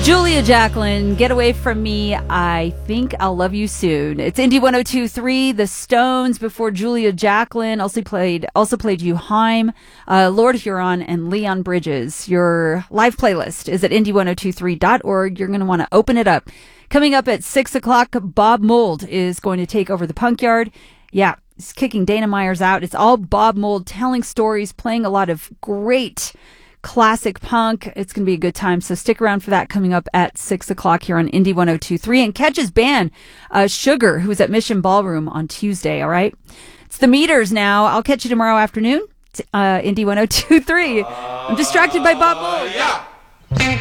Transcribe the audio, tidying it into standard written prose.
Julia Jacqueline, Get Away From Me, I Think I'll Love You Soon. It's Indie 102.3, The Stones before Julia Jacqueline. Also played You Haim, Lord Huron, and Leon Bridges. Your live playlist is at indie1023.org. You're going to want to open it up. Coming up at 6 o'clock, Bob Mould is going to take over the Punk Yard. Yeah, he's kicking Dana Myers out. It's all Bob Mould telling stories, playing a lot of great classic punk. It's going to be a good time, so stick around for that coming up at 6 o'clock here on Indie 102.3. And catch his band, Sugar, who's at Mission Ballroom on Tuesday, all right? It's the Meters now. I'll catch you tomorrow afternoon. Indie 102.3. I'm distracted by Bob Mould. Yeah.